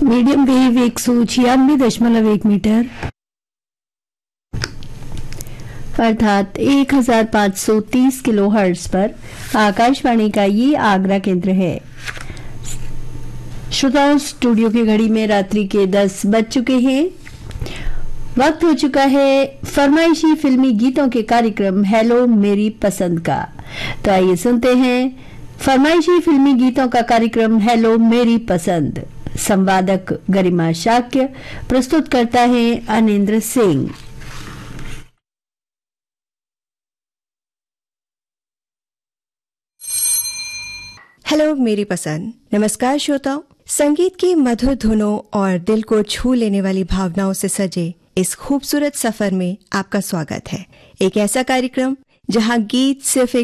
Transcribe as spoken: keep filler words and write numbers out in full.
Medium wave एक सौ छियानवे दशमलव एक मीटर अर्थात एक हजार पाँच सौ तीस किलो हर्ट्ज पर आकाशवाणी का ये आगरा केंद्र है। श्रोताओं, स्टूडियो की घड़ी में रात्रि के दस बज चुके हैं। वक्त हो चुका है फरमाइशी फिल्मी गीतों के कार्यक्रम हेलो मेरी पसंद का। तो आइए सुनते हैं फरमाइशी फिल्मी गीतों का कार्यक्रम हेलो मेरी पसंद। संवादक गरिमा शाक्य, प्रस्तुत करता है अनिंद्र सिंह। हेलो मेरी पसंद। नमस्कार श्रोताओं, संगीत की मधुर धुनों और दिल को छू लेने वाली भावनाओं से सजे इस खूबसूरत सफर में आपका स्वागत है। एक ऐसा कार्यक्रम जहां गीत सिर्फ एक